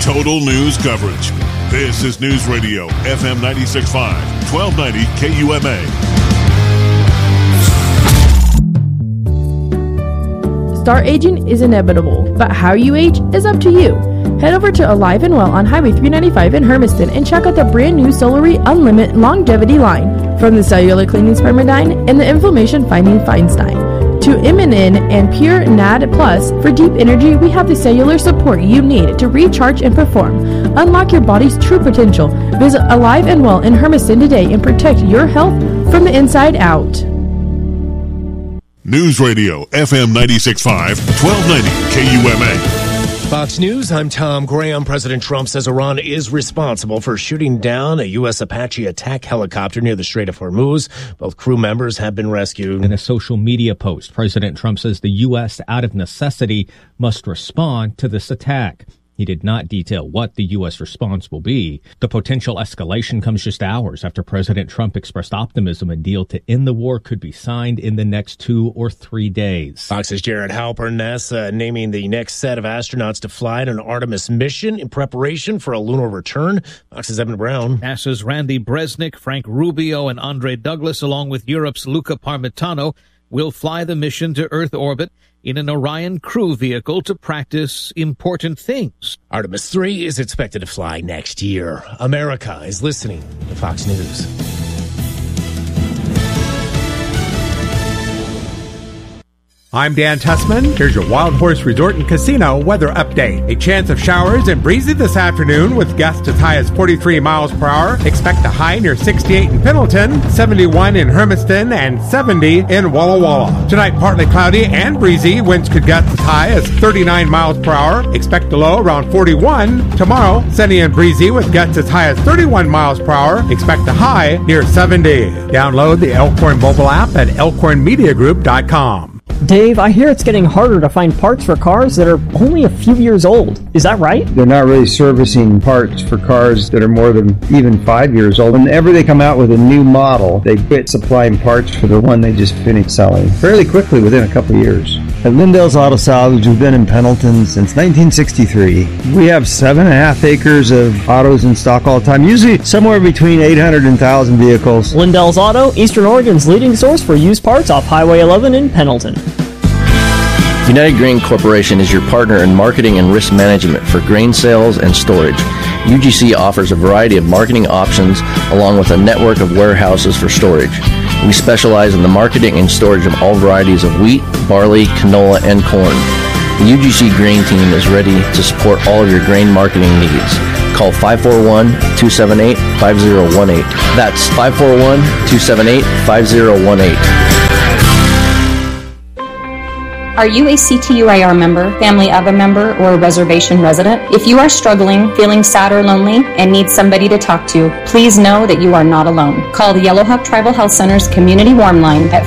Total news coverage. This is News Radio, FM 96.5, 1290 KUMA. Start aging is inevitable, but how you age is up to you. Head over to Alive and Well on Highway 395 in Hermiston and check out the brand new Solarii Unlimited Longevity line. From the cellular cleaning Spermidine and the inflammation fighting Feinstein to Immunin and Pure NAD Plus, for deep energy, we have the cellular support you need to recharge and perform. Unlock your body's true potential. Visit Alive and Well in Hermiston today and protect your health from the inside out. News Radio, FM 96.5, 1290 KUMA. Fox News, I'm Tom Graham. President Trump says Iran is responsible for shooting down a U.S. Apache attack helicopter near the Strait of Hormuz. Both crew members have been rescued. In a social media post, President Trump says the U.S., out of necessity, must respond to this attack. He did not detail what the U.S. response will be. The potential escalation comes just hours after President Trump expressed optimism a deal to end the war could be signed in the next 2 or 3 days. Fox's Jared Halpern, NASA naming the next set of astronauts to fly on an Artemis mission in preparation for a lunar return. Fox's Evan Brown. NASA's Randy Bresnik, Frank Rubio, and Andre Douglas, along with Europe's Luca Parmitano, will fly the mission to Earth orbit in an Orion crew vehicle to practice important things. Artemis 3 is expected to fly next year. America is listening to Fox News. I'm Dan Tussman. Here's your Wild Horse Resort and Casino weather update. A chance of showers and breezy this afternoon with gusts as high as 43 miles per hour. Expect a high near 68 in Pendleton, 71 in Hermiston, and 70 in Walla Walla. Tonight, partly cloudy and breezy. Winds could gust as high as 39 miles per hour. Expect a low around 41. Tomorrow, sunny and breezy with gusts as high as 31 miles per hour. Expect a high near 70. Download the Elkhorn mobile app at elkhornmediagroup.com. Dave, I hear it's getting harder to find parts for cars that are only a few years old. Is that right? They're not really servicing parts for cars that are more than even 5 years old. Whenever they come out with a new model, they quit supplying parts for the one they just finished selling fairly quickly within a couple of years. At Lindell's Auto Salvage, we've been in Pendleton since 1963. We have 7.5 acres of autos in stock all the time, usually somewhere between 800 and 1,000 vehicles. Lindell's Auto, Eastern Oregon's leading source for used parts off Highway 11 in Pendleton. United Grain Corporation is your partner in marketing and risk management for grain sales and storage. UGC offers a variety of marketing options along with a network of warehouses for storage. We specialize in the marketing and storage of all varieties of wheat, barley, canola, and corn. The UGC Grain Team is ready to support all of your grain marketing needs. Call 541-278-5018. That's 541-278-5018. Are you a CTUIR member, family of a member, or a reservation resident? If you are struggling, feeling sad or lonely, and need somebody to talk to, please know that you are not alone. Call the Yellowhawk Tribal Health Center's Community Warm Line at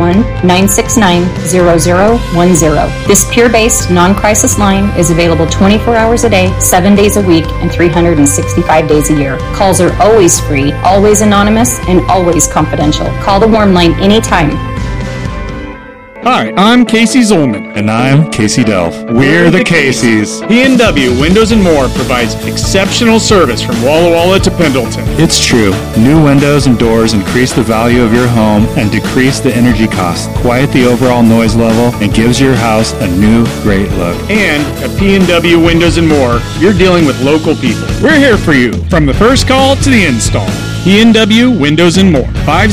541-969-0010. This peer-based, non-crisis line is available 24 hours a day, 7 days a week, and 365 days a year. Calls are always free, always anonymous, and always confidential. Call the Warm Line anytime. Hi, I'm Casey Zolman. And I'm Casey Delph. We're the Caseys. P&W Windows & More provides exceptional service from Walla Walla to Pendleton. It's true. New windows and doors increase the value of your home and decrease the energy costs, quiet the overall noise level, and gives your house a new, great look. And at P&W Windows & More, you're dealing with local people. We're here for you, from the first call to the install. P&W Windows & More,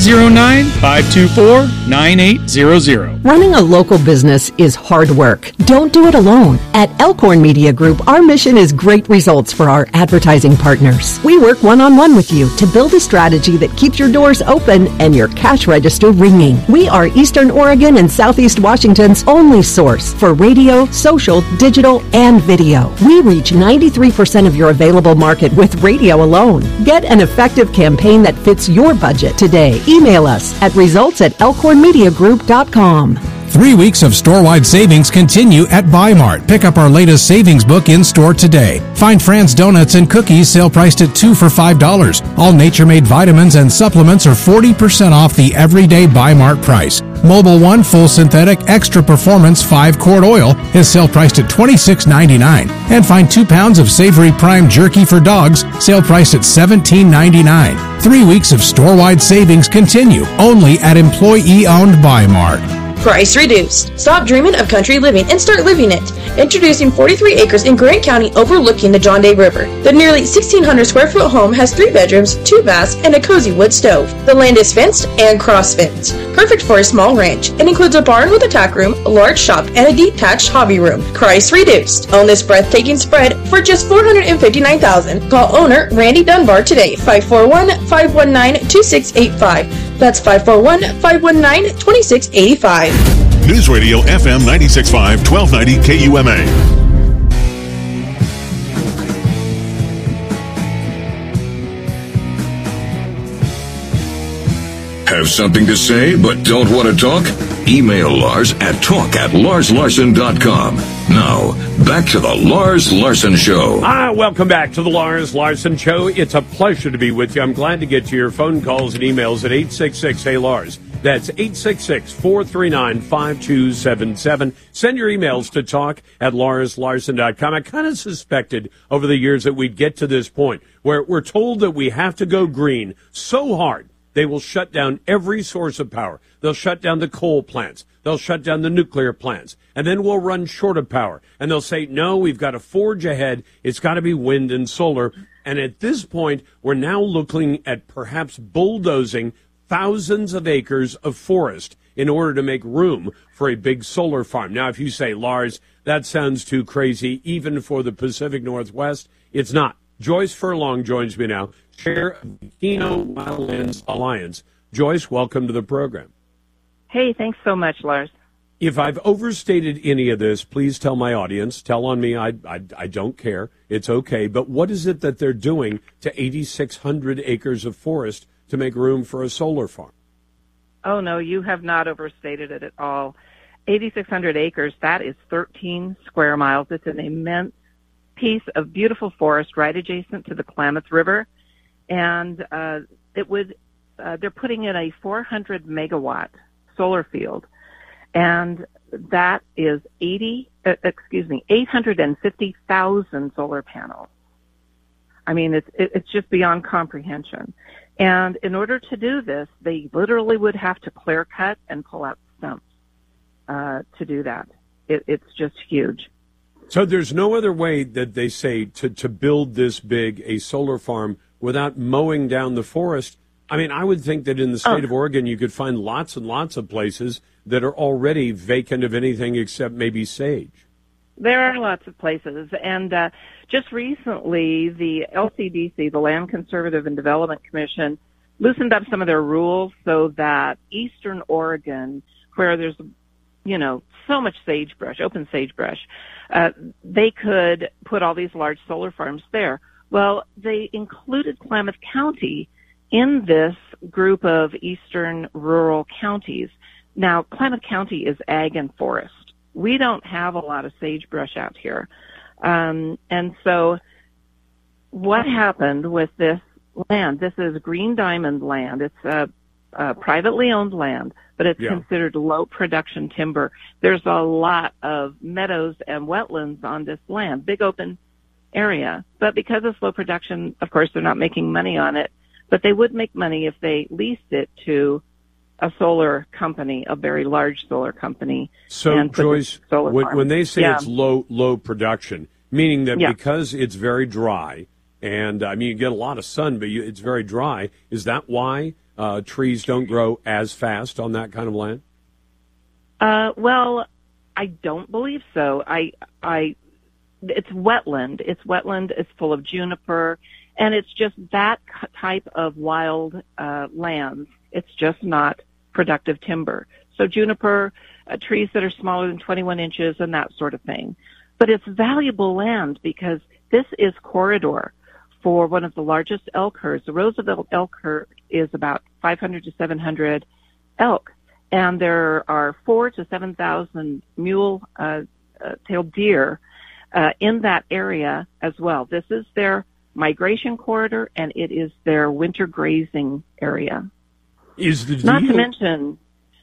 509-524-9800. Running a local business is hard work. Don't do it alone. At Elkhorn Media Group, our mission is great results for our advertising partners. We work one-on-one with you to build a strategy that keeps your doors open and your cash register ringing. We are Eastern Oregon and Southeast Washington's only source for radio, social, digital, and video. We reach 93% of your available market with radio alone. Get an effective campaign that fits your budget today. Email us at results@resultsatmediagroup.com. 3 weeks of store-wide savings continue at Buy Mart. Pick up our latest savings book in-store today. Find Fran's Donuts and Cookies sale priced at 2 for $5. All Nature Made vitamins and supplements are 40% off the everyday Buy Mart price. Mobil 1 Full Synthetic Extra Performance 5-quart oil is sale priced at $26.99. And find 2 pounds of Savory Prime Jerky for dogs, sale priced at $17.99. 3 weeks of store-wide savings continue only at employee-owned Bi-Mart. Price reduced. Stop dreaming of country living and start living it. Introducing 43 acres in Grant County overlooking the John Day River. The nearly 1,600 square foot home has 3 bedrooms, 2 baths, and a cozy wood stove. The land is fenced and cross-fenced. Perfect for a small ranch. It includes a barn with a tack room, a large shop, and a detached hobby room. Price reduced. Own this breathtaking spread for just $459,000. Call owner Randy Dunbar today, 541-519-2685. That's 541-519-2685. News Radio FM 96.5, 1290 KUMA. Have something to say but don't want to talk? Email Lars at talk@larslarson.com. Now, back to the Lars Larson Show. Welcome back to the Lars Larson Show. It's a pleasure to be with you. I'm glad to get to your phone calls and emails at 866-HEY-LARS. That's 866-439-5277. Send your emails to talk@larslarson.com. I kind of suspected over the years that we'd get to this point where we're told that we have to go green so hard they will shut down every source of power. They'll shut down the coal plants. They'll shut down the nuclear plants. And then we'll run short of power. And they'll say, no, we've got to forge ahead. It's got to be wind and solar. And at this point, we're now looking at perhaps bulldozing thousands of acres of forest in order to make room for a big solar farm. Now, if you say, Lars, that sounds too crazy, even for the Pacific Northwest, it's not. Joyce Furlong joins me now, chair of the Keno Wildlands Alliance. Joyce, welcome to the program. Hey, thanks so much, Lars. If I've overstated any of this, please tell my audience. Tell on me. I don't care. It's okay. But what is it that they're doing to 8,600 acres of forest to make room for a solar farm? Oh, no, you have not overstated it at all. 8,600 acres, that is 13 square miles. It's an immense piece of beautiful forest right adjacent to the Klamath River. And they're putting in a 400 megawatt solar field. And that is 850,000 solar panels. I mean, it's just beyond comprehension. And in order to do this, they literally would have to clear cut and pull out stumps to do that. It's just huge. So there's no other way that they say to build this big a solar farm without mowing down the forest. I mean, I would think that in the state of Oregon, you could find lots and lots of places that are already vacant of anything except maybe sage. There are lots of places. And just recently, the LCDC, the Land Conservative and Development Commission, loosened up some of their rules so that eastern Oregon, where there's, so much sagebrush, open sagebrush, they could put all these large solar farms there. Well, they included Klamath County in this group of eastern rural counties. Now, Klamath County is ag and forest. We don't have a lot of sagebrush out here. And so what happened with this land? This is Green Diamond land. It's privately owned land, but it's considered low production timber. There's a lot of meadows and wetlands on this land, big open area. But because it's low production, of course, they're not making money on it. But they would make money if they leased it to a solar company, a very large solar company. So, Joyce, when they say it's low production, meaning that because it's very dry, and you get a lot of sun, but it's very dry, is that why trees don't grow as fast on that kind of land? Well, I don't believe so. It's wetland. It's wetland. It's full of juniper. And it's just that type of wild lands. It's just not productive timber. So juniper, trees that are smaller than 21 inches and that sort of thing. But it's valuable land because this is corridor for one of the largest elk herds. The Roosevelt elk herd is about 500 to 700 elk. And there are 4,000 to 7,000 mule-tailed deer in that area as well. This is their migration corridor, and it is their winter grazing area. Is the Not to mention,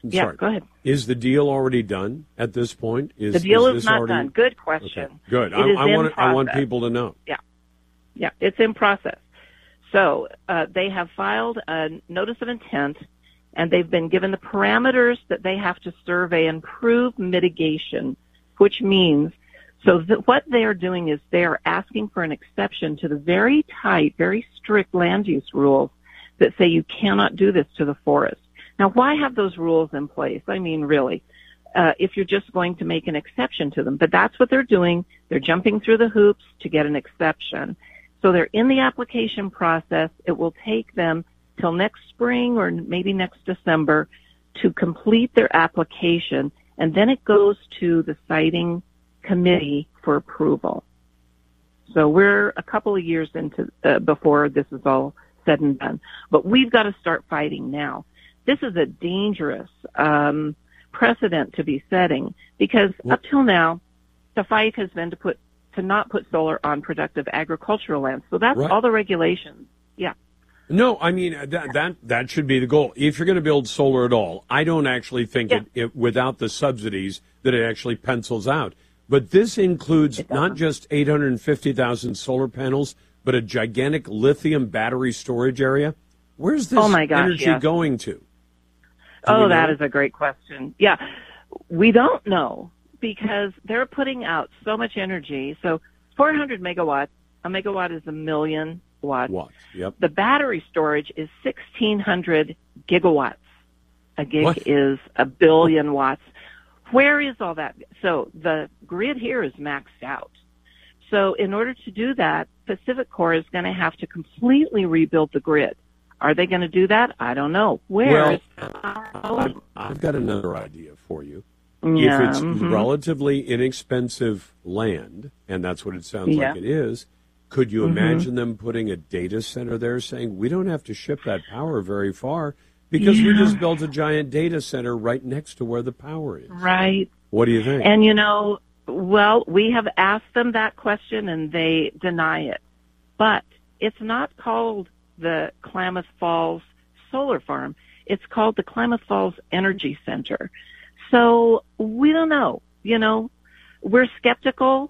Yeah, go ahead. Is the deal already done at this point? The deal is not done. Good question. Okay. Good. I want people to know. Yeah, it's in process. So they have filed a notice of intent, and they've been given the parameters that they have to survey and prove mitigation, which means what they are doing is they are asking for an exception to the very tight, very strict land use rules that say you cannot do this to the forest. Now, why have those rules in place? I mean, really, if you're just going to make an exception to them. But that's what they're doing. They're jumping through the hoops to get an exception. So they're in the application process. It will take them till next spring or maybe next December to complete their application, and then it goes to the siting committee for approval. So we're a couple of years into before this is all said and done. But we've got to start fighting now. This is a dangerous precedent to be setting because up till now, the fight has been to not put solar on productive agricultural lands. So that's all the regulations. Yeah. No, I mean, that should be the goal. If you're going to build solar at all, I don't actually think it without the subsidies that it actually pencils out. But this includes not just 850,000 solar panels, but a gigantic lithium battery storage area. Where's this energy going to? That is a great question. Yeah, we don't know because they're putting out so much energy. So 400 megawatts, a megawatt is 1 million watts. Yep. The battery storage is 1,600 gigawatts. A gig is 1 billion watts. Where is all that? So the grid here is maxed out. So in order to do that, Pacific Core is going to have to completely rebuild the grid. Are they going to do that? I don't know. I've got another idea for you. Yeah, if it's relatively inexpensive land, and that's what it sounds like it is, could you imagine them putting a data center there saying, we don't have to ship that power very far because we just built a giant data center right next to where the power is? Right. What do you think? And, we have asked them that question and they deny it. But it's not called the Klamath Falls Solar Farm. It's called the Klamath Falls Energy Center. So we don't know. We're skeptical.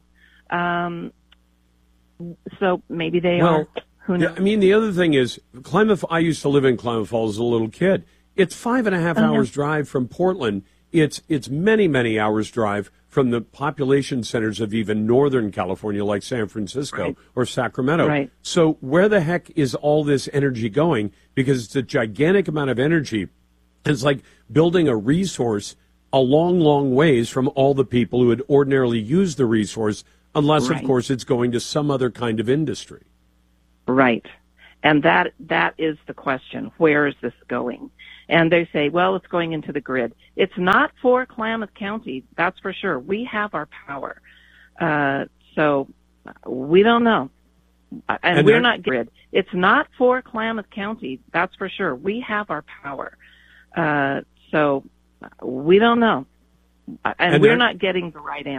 So maybe they are. Who knows? I mean, the other thing is, I used to live in Klamath Falls as a little kid. It's 5.5 hours drive from Portland. It's many, many hours drive from the population centers of even Northern California, like San Francisco or Sacramento. Right. So where the heck is all this energy going? Because it's a gigantic amount of energy. It's like building a resource a long, long ways from all the people who would ordinarily use the resource, unless, of course, it's going to some other kind of industry. Right. And that is the question. Where is this going? And they say, well, it's going into the grid. It's not for Klamath County, that's for sure. We have our power. So we don't know. And we're not grid. It's not for Klamath County, that's for sure. We have our power. So we don't know. And we're not getting the right answer.